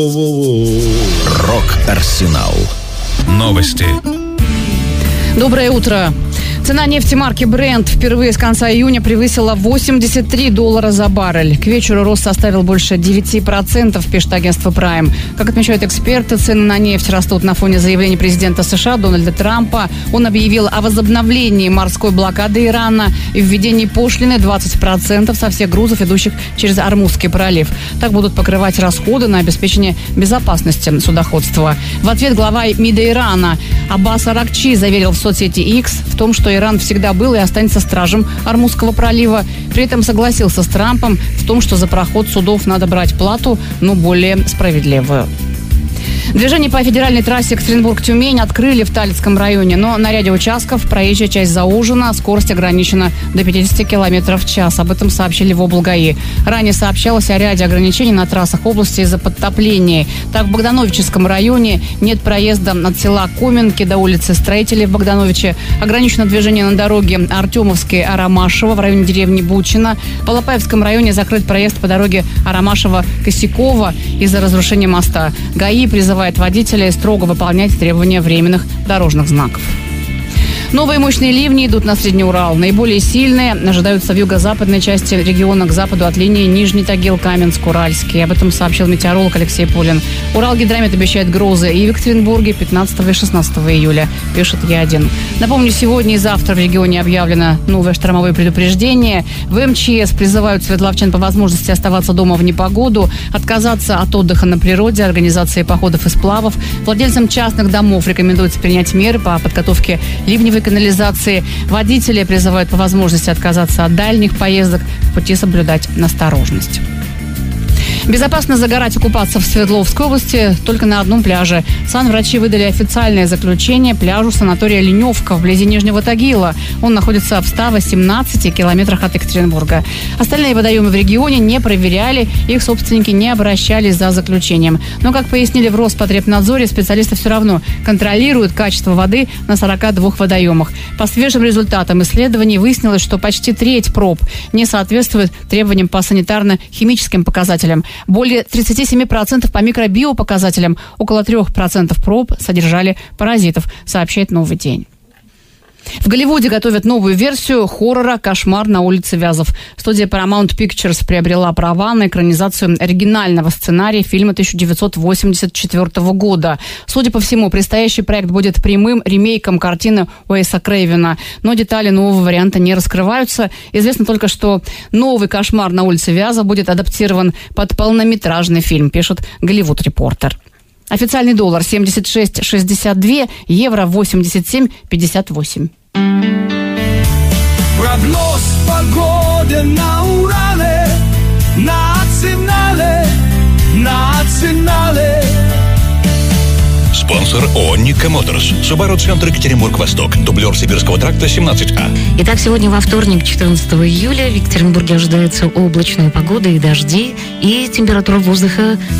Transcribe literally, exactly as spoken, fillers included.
Рок-Арсенал. Новости. Доброе утро. Цена нефти марки Brent впервые с конца июня превысила восемьдесят три доллара за баррель. К вечеру рост составил больше девять процентов, пишет агентство Prime. Как отмечают эксперты, цены на нефть растут на фоне заявлений президента США Дональда Трампа. Он объявил о возобновлении морской блокады Ирана и введении пошлины двадцать процентов со всех грузов, идущих через Ормузский пролив. Так будут покрывать расходы на обеспечение безопасности судоходства. В ответ глава МИДа Ирана Аббас Аракчи заверил в соцсети X в том, что Иран всегда был и останется стражем Ормузского пролива. При этом согласился с Трампом в том, что за проход судов надо брать плату, но более справедливую. Движение по федеральной трассе Екатеринбург-Тюмень открыли в Талицком районе, но на ряде участков проезжая часть заужена, скорость ограничена до пятьдесят километров в час. Об этом сообщили в облгаи. Ранее сообщалось о ряде ограничений на трассах области из-за подтоплений. Так, в Богдановическом районе нет проезда от села Коменки до улицы Строителей в Богдановиче. Ограничено движение на дороге Артемовской-Арамашево в районе деревни Бучино. В Алапаевском районе закрыт проезд по дороге Арамашево-Косякова из-за разрушения моста. ГАИ призывает водителей строго выполнять требования временных дорожных знаков. Новые мощные ливни идут на Средний Урал. Наиболее сильные ожидаются в юго-западной части региона к западу от линии Нижний Тагил, Каменск, Уральский. Об этом сообщил метеоролог Алексей Пулин. Уралгидромет обещает грозы и в Екатеринбурге пятнадцатого и шестнадцатого июля, пишет Е один. Напомню, сегодня и завтра в регионе объявлено новое штормовое предупреждение. В эм че эс призывают свердловчан по возможности оставаться дома в непогоду, отказаться от отдыха на природе, организации походов и сплавов. Владельцам частных домов рекомендуется принять меры по подготовке ливневой канализации. Водители призывают по возможности отказаться от дальних поездок, в пути соблюдать настороженность. Безопасно загорать и купаться в Свердловской области только на одном пляже. Санврачи выдали официальное заключение пляжу санатория «Леневка» вблизи Нижнего Тагила. Он находится в ста восемнадцати километрах от Екатеринбурга. Остальные водоемы в регионе не проверяли, их собственники не обращались за заключением. Но, как пояснили в Роспотребнадзоре, специалисты все равно контролируют качество воды на сорока двух водоемах. По свежим результатам исследований выяснилось, что почти треть проб не соответствует требованиям по санитарно-химическим показателям. Более тридцать семь процентов по микробиопоказателям, около три процента проб содержали паразитов, сообщает «Новый день». В Голливуде готовят новую версию хоррора «Кошмар на улице Вязов». Студия Paramount Pictures приобрела права на экранизацию оригинального сценария фильма тысяча девятьсот восемьдесят четвёртого года. Судя по всему, предстоящий проект будет прямым ремейком картины Уэса Крейвена. Но детали нового варианта не раскрываются. Известно только, что новый «Кошмар на улице Вязов» будет адаптирован под полнометражный фильм, пишет Голливуд Репортер. Официальный доллар семьдесят шесть шестьдесят два, евро восемьдесят семь пятьдесят восемь. Прогноз погоды на Урале, национале, национале. Спонсор ООО «Ника Моторс». Субару-центр Екатеринбург-Восток. Дублер Сибирского тракта семнадцать А. Итак, сегодня во вторник, четырнадцатого июля, в Екатеринбурге ожидается облачная погода и дожди, и температура воздуха